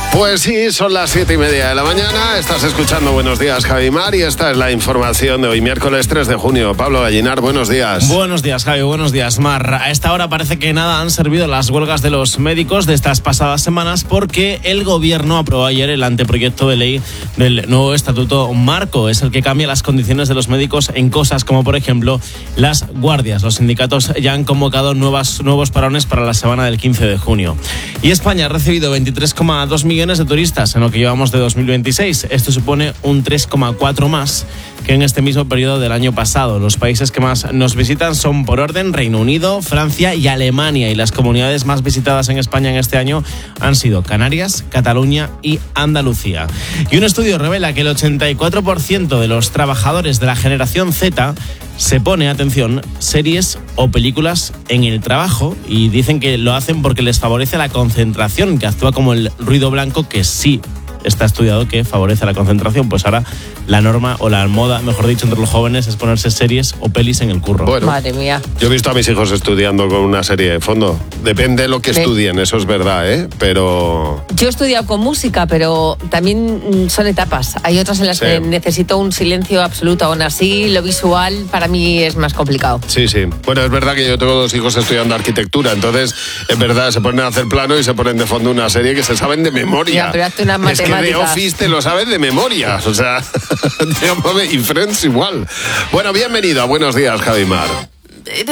Pues sí, son las 7:30 de la mañana. Estás escuchando Buenos Días, Javi Mar, y esta es la información de hoy, miércoles 3 de junio. Pablo Gallinar, buenos días. Buenos días, Javi, buenos días, Mar. A esta hora parece que nada han servido las huelgas de los médicos de estas pasadas semanas, porque el gobierno aprobó ayer el anteproyecto de ley del nuevo estatuto marco. Es el que cambia las condiciones de los médicos en cosas como, por ejemplo, las guardias. Los sindicatos ya han convocado nuevos parones para la semana del 15 de junio. Y España ha recibido 23,2 millones de turistas en lo que llevamos de 2026. Esto supone un 3,4 más que en este mismo periodo del año pasado. Los países que más nos visitan son, por orden, Reino Unido, Francia y Alemania. Y las comunidades más visitadas en España en este año han sido Canarias, Cataluña y Andalucía. Y un estudio revela que el 84% de los trabajadores de la generación Z se pone, atención, series o películas en el trabajo, y dicen que lo hacen porque les favorece la concentración, que actúa como el ruido blanco, que sí está estudiado que favorece la concentración. Pues ahora la norma, o la moda, mejor dicho, entre los jóvenes es ponerse series o pelis en el curro. Bueno, madre mía. Yo he visto a mis hijos estudiando con una serie de fondo. Depende de lo que estudien, eso es verdad, pero... Yo he estudiado con música, pero también son etapas. Hay otras en las que necesito un silencio absoluto. Aún así, lo visual para mí es más complicado. Sí. Bueno, es verdad que yo tengo 2 hijos estudiando arquitectura, entonces, es verdad, se ponen a hacer plano y se ponen de fondo una serie que se saben de memoria. Ya, pero hazte una matemática. Es que The Office te lo sabes de memoria, o sea, y Friends igual. Bueno, bienvenido a Buenos Días, Javi Mar.